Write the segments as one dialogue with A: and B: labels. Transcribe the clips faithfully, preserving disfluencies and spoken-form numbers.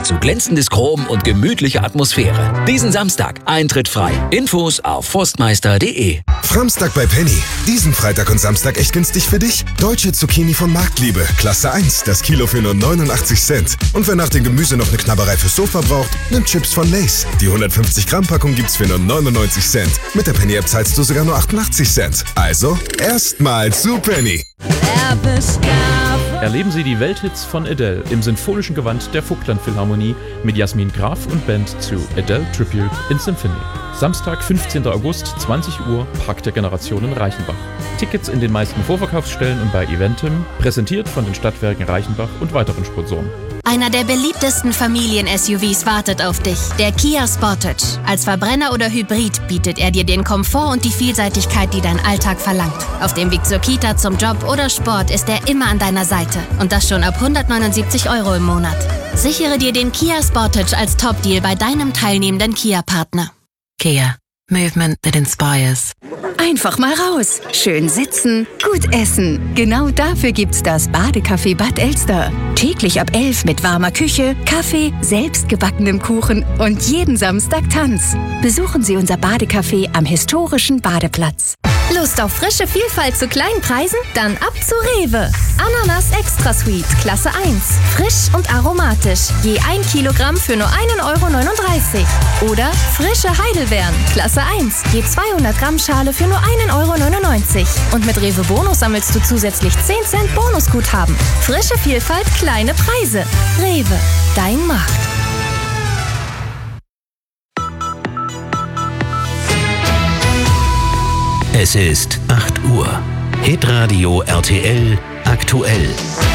A: zu glänzendes Chrom und gemütliche Atmosphäre. Diesen Samstag Eintritt frei. Infos auf forstmeister punkt de.
B: Framstag bei Penny. Diesen Freitag und Samstag echt günstig für dich? Deutsche Zucchini von Marktliebe. Klasse eins. Das Kilo für nur neunundachtzig Cent. Und wer nach dem Gemüse noch eine Knabberei fürs Sofa braucht, nimmt Chips von Lay's. Die hundertfünfzig Gramm Packung gibt's für nur neunundneunzig Cent. Mit der Penny-App zahlst du sogar nur achtundachtzig Cent. Also, erstmal zu Penny.
C: Erleben Sie die Welthits von Adele im sinfonischen Gewand der Vogtland Philharmonie mit Jasmin Graf und Band zu Adele Tribute in Symphony. Samstag, fünfzehnten August, zwanzig Uhr, Park der Generationen Reichenbach. Tickets in den meisten Vorverkaufsstellen und bei Eventim, präsentiert von den Stadtwerken Reichenbach und weiteren Sponsoren.
D: Einer der beliebtesten Familien-S U Vs wartet auf dich, der Kia Sportage. Als Verbrenner oder Hybrid bietet er dir den Komfort und die Vielseitigkeit, die dein Alltag verlangt. Auf dem Weg zur Kita, zum Job oder Sport ist er immer an deiner Seite. Und das schon ab hundertneunundsiebzig Euro im Monat. Sichere dir den Kia Sportage als Top-Deal bei deinem teilnehmenden Kia-Partner.
E: Kia. Movement that inspires.
F: Einfach mal raus. Schön sitzen, gut essen. Genau dafür gibt's das Badecafé Bad Elster. Täglich ab elf mit warmer Küche, Kaffee, selbstgebackenem Kuchen und jeden Samstag Tanz. Besuchen Sie unser Badecafé am historischen Badeplatz.
G: Lust auf frische Vielfalt zu kleinen Preisen? Dann ab zu Rewe. Ananas Extra Sweet, Klasse eins. Frisch und aromatisch. Je ein Kilogramm für nur einen Euro neununddreißig. Oder frische Heidelbeeren, Klasse eins. Je zweihundert Gramm Schale für nur einen Euro neunundneunzig. Und mit Rewe Bonus sammelst du zusätzlich zehn Cent Bonusguthaben. Frische Vielfalt, kleine Preise. Rewe, dein Markt.
H: Es ist acht Uhr. Hitradio R T L aktuell.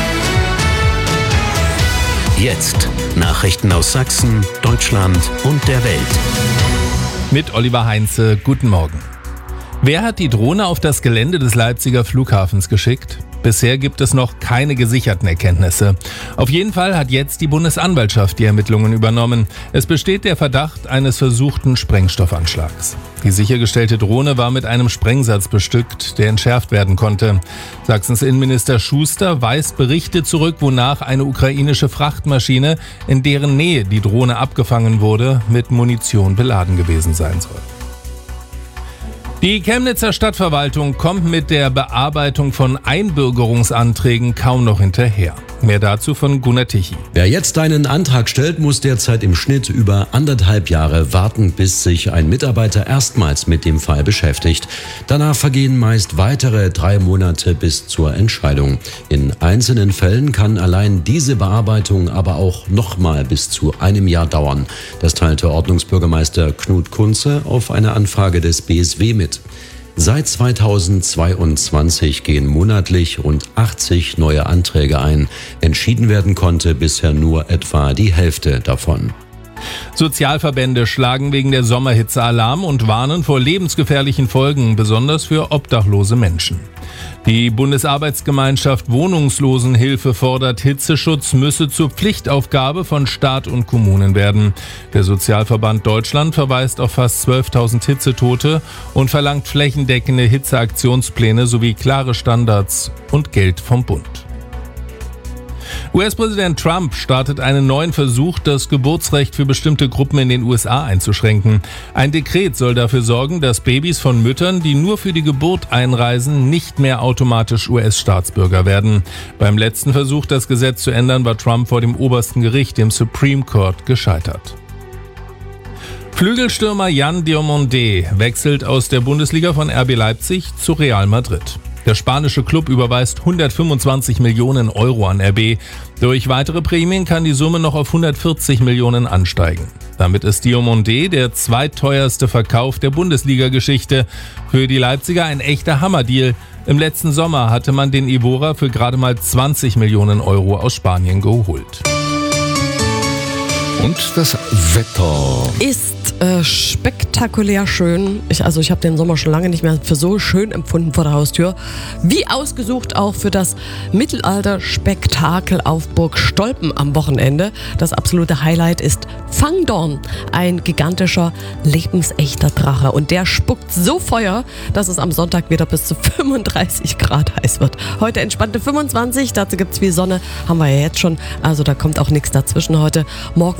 H: Jetzt Nachrichten aus Sachsen, Deutschland und der Welt.
I: Mit Oliver Heinze, guten Morgen. Wer hat die Drohne auf das Gelände des Leipziger Flughafens geschickt? Bisher gibt es noch keine gesicherten Erkenntnisse. Auf jeden Fall hat jetzt die Bundesanwaltschaft die Ermittlungen übernommen. Es besteht der Verdacht eines versuchten Sprengstoffanschlags. Die sichergestellte Drohne war mit einem Sprengsatz bestückt, der entschärft werden konnte. Sachsens Innenminister Schuster weist Berichte zurück, wonach eine ukrainische Frachtmaschine, in deren Nähe die Drohne abgefangen wurde, mit Munition beladen gewesen sein soll. Die Chemnitzer Stadtverwaltung kommt mit der Bearbeitung von Einbürgerungsanträgen kaum noch hinterher. Mehr dazu von Gunnar Tichy.
J: Wer jetzt einen Antrag stellt, muss derzeit im Schnitt über anderthalb Jahre warten, bis sich ein Mitarbeiter erstmals mit dem Fall beschäftigt. Danach vergehen meist weitere drei Monate bis zur Entscheidung. In einzelnen Fällen kann allein diese Bearbeitung aber auch nochmal bis zu einem Jahr dauern. Das teilte Ordnungsbürgermeister Knut Kunze auf eine Anfrage des B S W mit. Seit zweitausendzweiundzwanzig gehen monatlich rund achtzig neue Anträge ein. Entschieden werden konnte bisher nur etwa die Hälfte davon.
I: Sozialverbände schlagen wegen der Sommerhitze Alarm und warnen vor lebensgefährlichen Folgen, besonders für obdachlose Menschen. Die Bundesarbeitsgemeinschaft Wohnungslosenhilfe fordert, Hitzeschutz müsse zur Pflichtaufgabe von Staat und Kommunen werden. Der Sozialverband Deutschland verweist auf fast zwölftausend Hitzetote und verlangt flächendeckende Hitzeaktionspläne sowie klare Standards und Geld vom Bund. U S-Präsident Trump startet einen neuen Versuch, das Geburtsrecht für bestimmte Gruppen in den U S A einzuschränken. Ein Dekret soll dafür sorgen, dass Babys von Müttern, die nur für die Geburt einreisen, nicht mehr automatisch U S-Staatsbürger werden. Beim letzten Versuch, das Gesetz zu ändern, war Trump vor dem obersten Gericht, dem Supreme Court, gescheitert. Flügelstürmer Jan Diomande wechselt aus der Bundesliga von R B Leipzig zu Real Madrid. Der spanische Klub überweist hundertfünfundzwanzig Millionen Euro an R B. Durch weitere Prämien kann die Summe noch auf hundertvierzig Millionen ansteigen. Damit ist Diomande der zweitteuerste Verkauf der Bundesliga-Geschichte. Für die Leipziger ein echter Hammerdeal. Im letzten Sommer hatte man den Ivora für gerade mal zwanzig Millionen Euro aus Spanien geholt.
B: Und das Wetter
K: ist äh, spektakulär schön. Ich, also ich habe den Sommer schon lange nicht mehr für so schön empfunden vor der Haustür. Wie ausgesucht auch für das Mittelalter-Spektakel auf Burg Stolpen am Wochenende. Das absolute Highlight ist Fangdorn, ein gigantischer, lebensechter Drache. Und der spuckt so Feuer, dass es am Sonntag wieder bis zu fünfunddreißig Grad heiß wird. Heute entspannte fünfundzwanzig, dazu gibt es viel Sonne, haben wir ja jetzt schon. Also da kommt auch nichts dazwischen heute. Morgen